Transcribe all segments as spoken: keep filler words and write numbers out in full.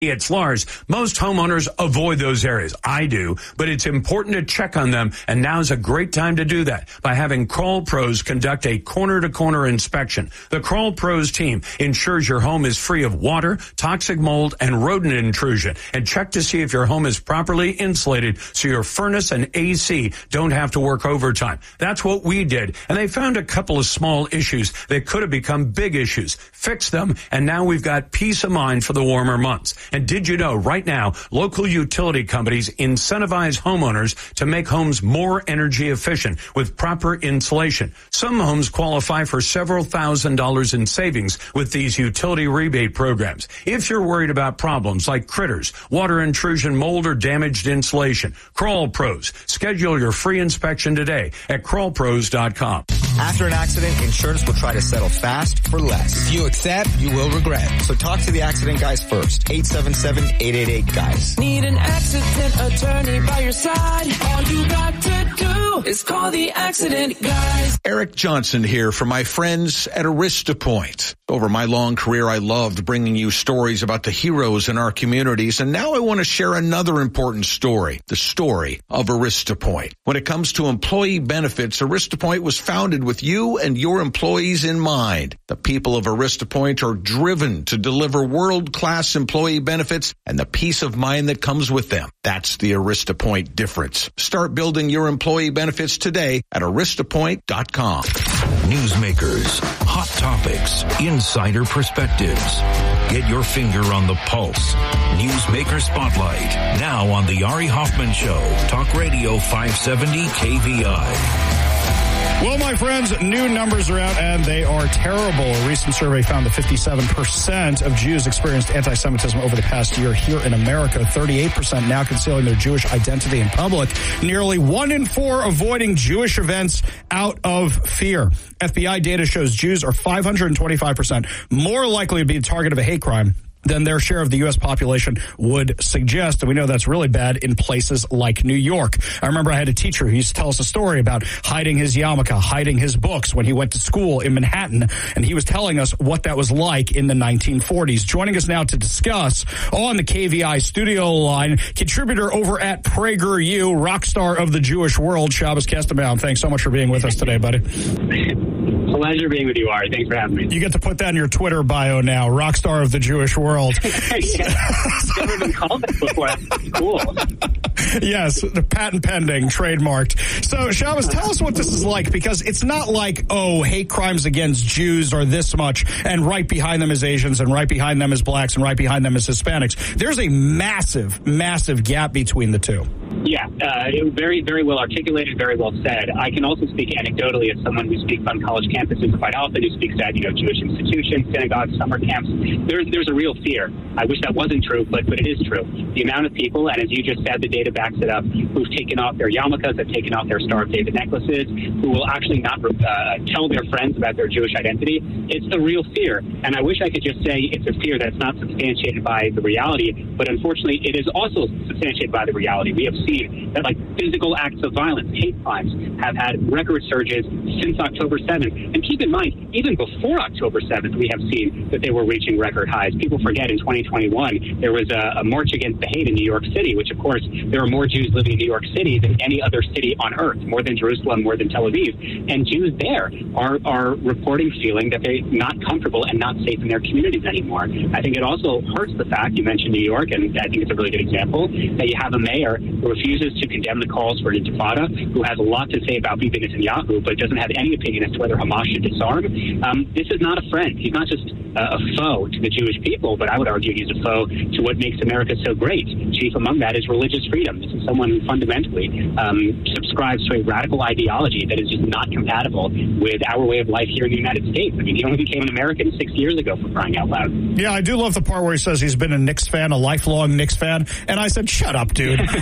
It's Lars. Most homeowners avoid those areas. I do, but it's important to check on them, and now's a great time to do that by having Crawl Pros conduct a corner-to-corner inspection. The Crawl Pros team ensures your home is free of water, toxic mold, and rodent intrusion, and check to see if your home is properly insulated so your furnace and A C don't have to work overtime. That's what we did, and they found a couple of small issues that could have become big issues. Fixed them, and now we've got peace of mind for the warmer months. And did you know right now, local utility companies incentivize homeowners to make homes more energy efficient with proper insulation. Some homes qualify for several thousand dollars in savings with these utility rebate programs. If you're worried about problems like critters, water intrusion, mold, or damaged insulation, Crawl Pros. Schedule your free inspection today at crawl pros dot com. After an accident, insurance will try to settle fast for less. If you accept, you will regret. So talk to the accident guys first. eight seven seven, eight eight eight, GUYS. Need an accident attorney by your side. All you got to do is call the accident guys. Eric Johnson here for my friends at AristaPoint. Over my long career, I loved bringing you stories about the heroes in our communities, and now I want to share another important story, the story of AristaPoint. When it comes to employee benefits, AristaPoint was founded with you and your employees in mind. The people of AristaPoint are driven to deliver world-class employee benefits and the peace of mind that comes with them. That's the AristaPoint difference. Start building your employee benefits today at arista point dot com. Newsmakers, hot topics, insider perspectives. Get your finger on the pulse. Newsmaker Spotlight, now on the Ari Hoffman Show, Talk Radio five seventy K V I. Well, my friends, new numbers are out, and they are terrible. A recent survey found that fifty-seven percent of Jews experienced anti-Semitism over the past year here in America. thirty-eight percent now concealing their Jewish identity in public. Nearly one in four avoiding Jewish events out of fear. F B I data shows Jews are five hundred twenty-five percent more likely to be the target of a hate crime than their share of the U S population would suggest. And we know that's really bad in places like New York. I remember I had a teacher who used to tell us a story about hiding his yarmulke, hiding his books when he went to school in Manhattan. And he was telling us what that was like in the nineteen forties. Joining us now to discuss on the K V I studio line, contributor over at PragerU, rock star of the Jewish world, Shabbos Kestenbaum. Thanks so much for being with us today, buddy. Pleasure being with you, Ari. Thanks for having me. You get to put that in your Twitter bio now, rock star of the Jewish world. Yeah, I've never been called that before. That's cool. Yes, the patent pending, trademarked. So, Shabbos, tell us what this is like, because it's not like, oh, hate crimes against Jews are this much, and right behind them is Asians, and right behind them is blacks, and right behind them is Hispanics. There's a massive, massive gap between the two. Yeah, uh, it very, very well articulated, very well said. I can also speak anecdotally as someone who speaks on college campuses quite often, who speaks at, you know, Jewish institutions, synagogues, summer camps. There's there's a real fear. I wish that wasn't true, but, but it is true. The amount of people, and as you just said, the data backs it up, who've taken off their yarmulkes, have taken off their Star of David necklaces, who will actually not uh, tell their friends about their Jewish identity. It's a real fear. And I wish I could just say it's a fear that's not substantiated by the reality, but unfortunately it is also substantiated by the reality. We have seen that, like, physical acts of violence, hate crimes, have had record surges since October seventh. And keep in mind, even before October seventh, we have seen that they were reaching record highs. People forget in twenty twenty-one, there was a, a march against the hate in New York City, which, of course, there are more Jews living in New York City than any other city on earth, more than Jerusalem, more than Tel Aviv. And Jews there are, are reporting feeling that they're not comfortable and not safe in their communities anymore. I think it also hurts the fact, you mentioned New York, and I think it's a really good example, that you have a mayor who refuses to condemn the calls for an intifada, who has a lot to say about Bibi Netanyahu, but doesn't have any opinion as to whether Hamas should disarm. Um, this is not a friend. He's not just uh, a foe to the Jewish people, but I would argue he's a foe to what makes America so great. Chief among that is religious freedom. This is someone who fundamentally um, subscribes to a radical ideology that is just not compatible with our way of life here in the United States. I mean, he only became an American six years ago, for crying out loud. Yeah, I do love the part where he says he's been a Knicks fan, a lifelong Knicks fan. And I said, shut up, dude. Shut up.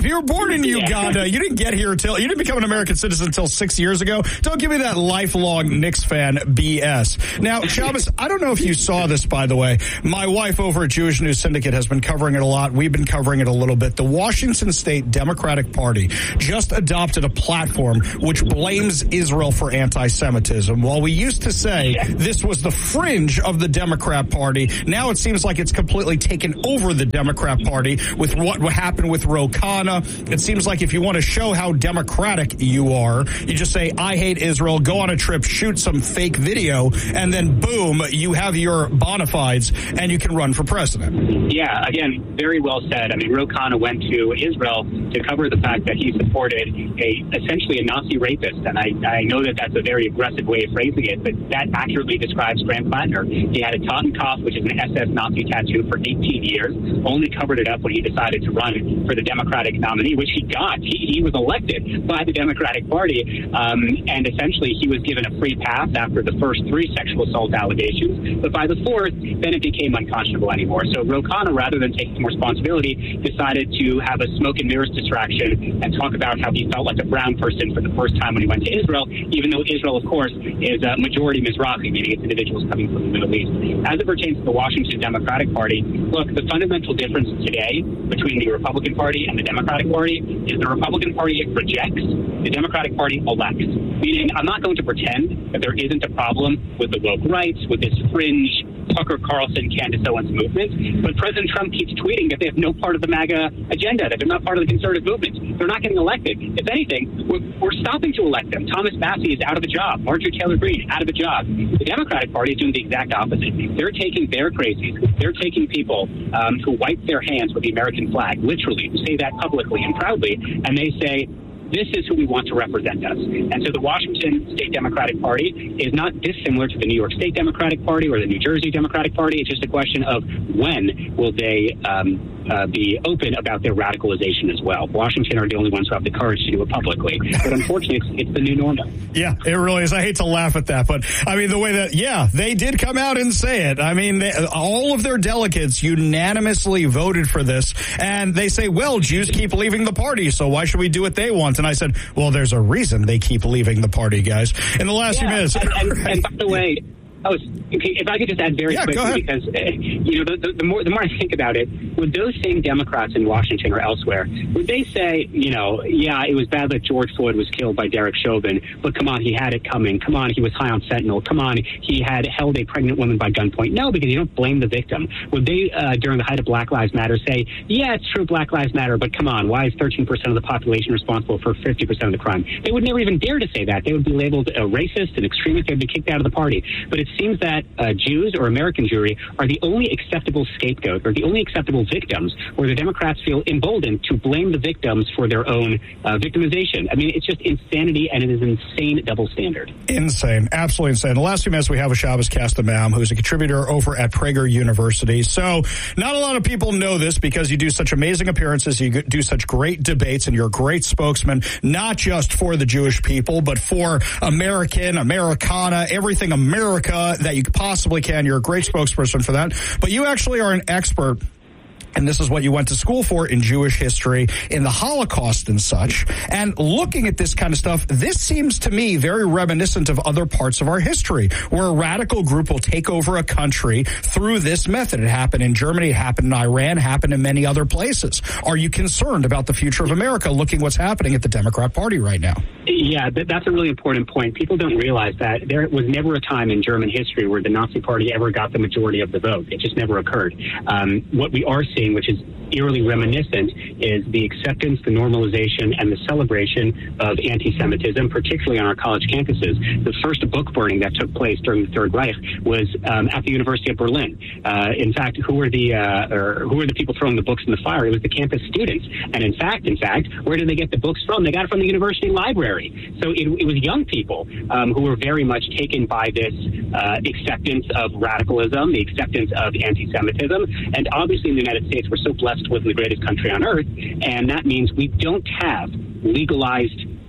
stop. You were born in Uganda. You didn't get here until, you didn't become an American citizen until six years ago. Don't give me that lifelong Knicks fan B S. Now, Shabbos, I don't know if you saw this, by the way. My wife over at Jewish News Syndicate has been covering it a lot. We've been covering it a little bit. The Washington State Democratic Party just adopted a platform which blames Israel for anti-Semitism. While we used to say this was the fringe of the Democrat Party, now it seems like it's completely taken over the Democrat Party with what happened with Ro Khanna. It seems like if you want to show how democratic you are, you just say, I hate Israel, go on a trip, shoot some fake video, and then boom, you have your bona fides and you can run for president. Yeah, again, very well said. I mean, Ro Khanna went to Israel to cover the fact that he supported a essentially a Nazi rapist. And I, I know that that's a very aggressive way of phrasing it, but that accurately describes Graham Plattner. He had a Totenkopf, which is an S S Nazi tattoo, for eighteen years, only covered it up when he decided to run for the Democratic nominee, which he got. He, he was elected by the Democratic Party, um, and essentially he was given a free pass after the first three sexual assault allegations. But by the fourth, then it became unconscionable anymore. So Ro Khanna, rather than taking responsibility, decided to have a smoke and mirrors distraction and talk about how he felt like a brown person for the first time when he went to Israel, even though Israel, of course, is a majority Mizrahi, meaning it's individuals coming from the Middle East. As it pertains to the Washington Democratic Party, look, the fundamental difference today between the Republican Party and the Democratic Party is the Republican Party rejects, the Democratic Party elects. Meaning, I'm not going to pretend that there isn't a problem with the woke rights, with this fringe Tucker Carlson, Candace Owens movement, but President Trump keeps tweeting that they have no part of the MAGA agenda, that they're not part of the conservative movement. They're not getting elected. If anything, we're, we're stopping to elect them. Thomas Massie is out of a job. Marjorie Taylor Greene, out of a job. The Democratic Party is doing the exact opposite. They're taking their crazies. They're taking people um, who wipe their hands with the American flag, literally, who say that publicly and proudly, and they say, this is who we want to represent us. And so the Washington State Democratic Party is not dissimilar to the New York State Democratic Party or the New Jersey Democratic Party. It's just a question of when will they um, uh, be open about their radicalization as well. Washington are the only ones who have the courage to do it publicly. But unfortunately, it's, it's the new normal. Yeah, it really is. I hate to laugh at that, but I mean, the way that, yeah, they did come out and say it. I mean, they, all of their delegates unanimously voted for this, and they say, well, Jews keep leaving the party, so why should we do what they want? And I said, well, there's a reason they keep leaving the party, guys. In the last yeah, few minutes. And, and, and by the way, oh, okay, if I could just add very yeah, quickly, because, uh, you know, the, the, the more the more I think about it, would those same Democrats in Washington or elsewhere, would they say, you know, yeah, it was bad that George Floyd was killed by Derek Chauvin, but come on, he had it coming. Come on, he was high on fentanyl. Come on, he had held a pregnant woman by gunpoint. No, because you don't blame the victim. Would they, uh, during the height of Black Lives Matter, say, yeah, it's true, Black Lives Matter, but come on, why is thirteen percent of the population responsible for fifty percent of the crime? They would never even dare to say that. They would be labeled a racist, an extremist. They would be kicked out of the party. But it seems that uh, Jews or American Jewry are the only acceptable scapegoat or the only acceptable victims where the Democrats feel emboldened to blame the victims for their own uh, victimization. I mean, it's just insanity, and it is an insane double standard. Insane. Absolutely insane. The last few minutes we have with Shabbos Kastamam, who's a contributor over at Prager University. So not a lot of people know this because you do such amazing appearances, you do such great debates, and you're a great spokesman, not just for the Jewish people, but for American, Americana, everything America that you possibly can. You're a great spokesperson for that. But you actually are an expert, and this is what you went to school for, in Jewish history, in the Holocaust and such. And looking at this kind of stuff, this seems to me very reminiscent of other parts of our history, where a radical group will take over a country through this method. It happened in Germany, it happened in Iran, it happened in many other places. Are you concerned about the future of America, looking what's happening at the Democrat Party right now? Yeah, that's a really important point. People don't realize that there was never a time in German history where the Nazi Party ever got the majority of the vote. It just never occurred. Um, what we are seeing, which is eerily reminiscent, is the acceptance, the normalization, and the celebration of anti-Semitism, particularly on our college campuses. The first book burning that took place during the Third Reich was um, at the University of Berlin. Uh, in fact, who were the uh, or who were the people throwing the books in the fire? It was the campus students. And in fact, in fact, where did they get the books from? They got it from the university library. So it, it was young people um, who were very much taken by this uh, acceptance of radicalism, the acceptance of anti-Semitism. And obviously in the United States, we're so blessed with the greatest country on earth, and that means we don't have legalized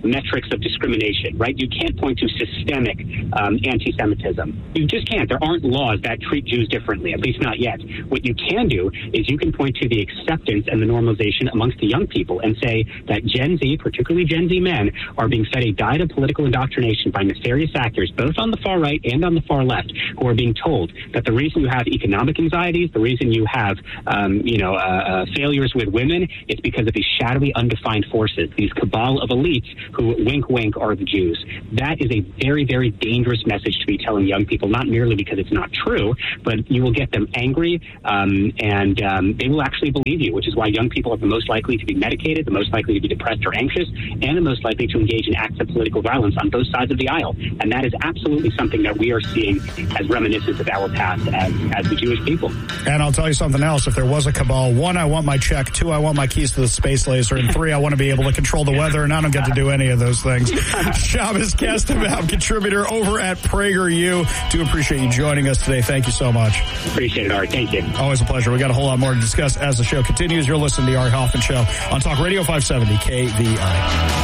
metrics of discrimination, right? You can't point to systemic um, anti-Semitism. You just can't. There aren't laws that treat Jews differently, at least not yet. What you can do is you can point to the acceptance and the normalization amongst the young people and say that Gen Z, particularly Gen Z men, are being fed a diet of political indoctrination by nefarious actors, both on the far right and on the far left, who are being told that the reason you have economic anxieties, the reason you have, um, you know, uh, uh, failures with women, is because of these shadowy, undefined forces, these cabal of elites who, wink, wink, are the Jews. That is a very, very dangerous message to be telling young people, not merely because it's not true, but you will get them angry, um, and um, they will actually believe you, which is why young people are the most likely to be medicated, the most likely to be depressed or anxious, and the most likely to engage in acts of political violence on both sides of the aisle. And that is absolutely something that we are seeing as reminiscent of our past as, as the Jewish people. And I'll tell you something else. If there was a cabal, one, I want my check. Two, I want my keys to the space laser. And three, I want to be able to control the weather, and I don't get to do any of those things. Shabbos Kestenbaum, contributor over at PragerU. Do appreciate you joining us today. Thank you so much. Appreciate it, Ari. Thank you. Always a pleasure. We got a whole lot more to discuss as the show continues. You're listening to the Ari Hoffman Show on Talk Radio five seventy K V I.